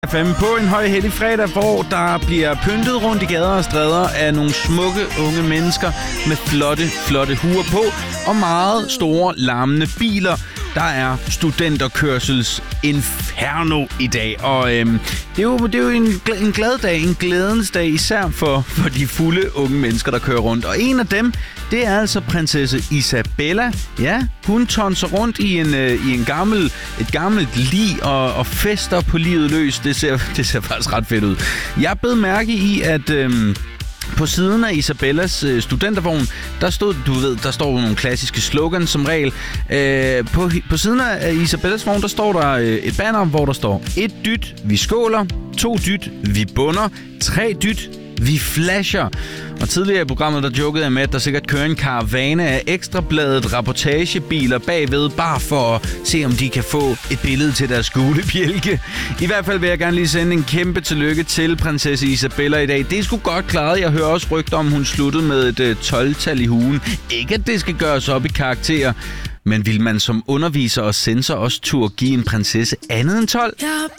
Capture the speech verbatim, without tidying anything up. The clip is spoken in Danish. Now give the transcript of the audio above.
fem på en høj hellig fredag, hvor der bliver pyntet rundt i gader og stræder af nogle smukke unge mennesker med flotte, flotte huer på og meget store, larmende biler. Der er studenterkørsels inferno i dag, og øhm, det er jo, det er jo en, en glad dag, en glædens dag, især for, for de fulde unge mennesker, der kører rundt. Og en af dem, det er altså prinsesse Isabella. Ja, hun tonser rundt i en, øh, i en gammel, et gammelt lig og, og fester på livet løs. Det ser, det ser faktisk ret fedt ud. Jeg bed mærke i, at øhm, på siden af Isabellas øh, studentervogn, der stod, du ved, der står nogle klassiske slogans som regel. Øh, på, på siden af Isabellas vogn, der står der øh, et banner, hvor der står: et dyt, vi skåler; to dyt, vi bunder; tre dyt, vi flasher. Og tidligere i programmet, der jokede jeg med, at der sikkert kører en karavane af ekstrabladet rapportagebiler bagved, bare for at se, om de kan få et billede til deres gule bjælke. I hvert fald vil jeg gerne lige sende en kæmpe tillykke til prinsesse Isabella i dag. Det er sgu godt klaret. Jeg hører også rygter om, hun sluttede med et tolv-tal i hugen. Ikke at det skal gøres op i karakterer, men vil man som underviser og censor også turde give en prinsesse andet end tolv?